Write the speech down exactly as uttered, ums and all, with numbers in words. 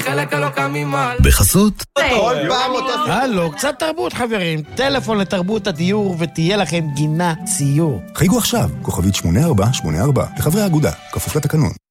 חלק לא קמים על. בחסות כל פעם אותו... הלו, קצת תרבות חברים. טלפון לתרבות הדיור ותהיה לכם גינה ציור. חייגו עכשיו, כוכבית שמונה ארבע שמונה ארבע, לחברי האגודה, כפוף לתקנון.